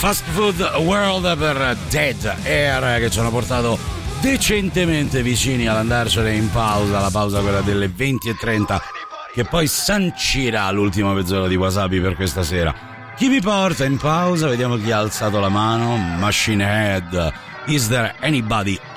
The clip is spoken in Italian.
Fast Food World per Dead Air, che ci hanno portato decentemente vicini all'andarcene in pausa, la pausa quella delle 20:30, che poi sancirà l'ultima mezz'ora di Wasabi per questa sera. Chi vi porta in pausa? Vediamo chi ha alzato la mano. Machine Head, Is There Anybody